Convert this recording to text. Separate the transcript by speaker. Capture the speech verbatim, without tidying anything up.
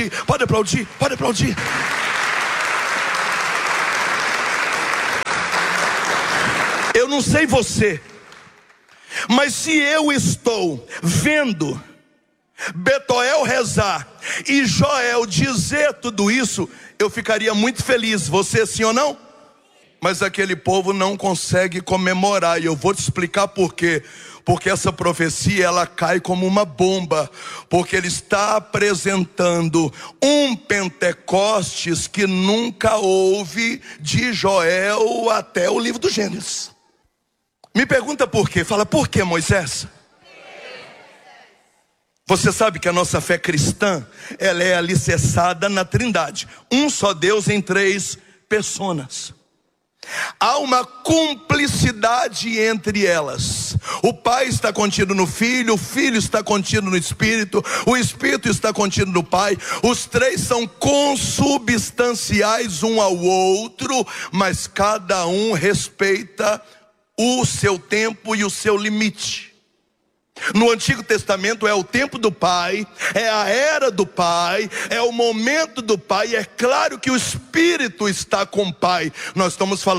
Speaker 1: Pode aplaudir, pode aplaudir. Eu não sei você, mas se eu estou vendo Betuel rezar e Joel dizer tudo isso, eu ficaria muito feliz. Você sim ou não? Mas aquele povo não consegue comemorar, e eu vou te explicar por quê. Porque essa profecia, ela cai como uma bomba, porque ele está apresentando um Pentecostes que nunca houve de Joel até o livro do Gênesis. Me pergunta por quê? Fala, por que, Moisés? Você sabe que a nossa fé cristã, ela é alicerçada na Trindade. Um só Deus em três pessoas. Há uma cumplicidade entre elas. O Pai está contido no Filho, o Filho está contido no Espírito, o Espírito está contido no Pai. Os três são consubstanciais um ao outro, mas cada um respeita o seu tempo e o seu limite. No Antigo Testamento é o tempo do Pai, é a era do Pai, é o momento do Pai. É claro que o Espírito está com o Pai. Nós estamos falando